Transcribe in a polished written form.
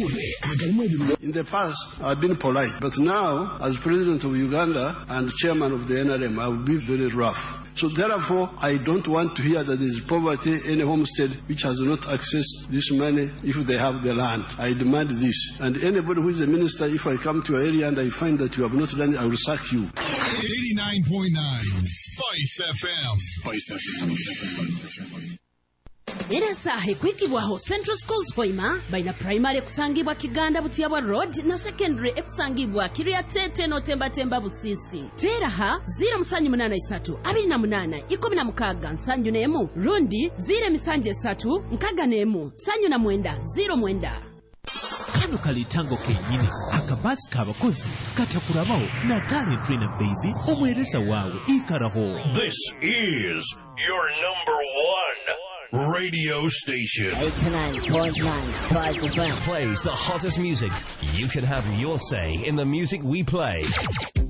In the past, I've been polite, but now, as president of Uganda and chairman of the NRM, I will be very rough. So therefore, I don't want to hear that there is poverty in a homestead which has not accessed this money if they have the land. I demand this. And anybody who is a minister, if I come to your area and I find that you have not done it, I will sack you. 89.9 Spice FM. Spice FM. Era sahi kwikibwaho Central Schools Hoima baina primary kusangibwa Kiganda Butiabwa Road na secondary ekusangibwa Kiriatete no Temba Busisi. Teraha 083 28 16 nsanju nemu rundi 0 nkaga nemu sanyu na mwenda 0 mwenda. Kano kalitango kenyini akabasi kabakozi katakurabaho na talent trainer baby omwereza wawe ikaraho. This is your number one radio station. 89.9 Spice FM plays the hottest music. You can have your say in the music we play.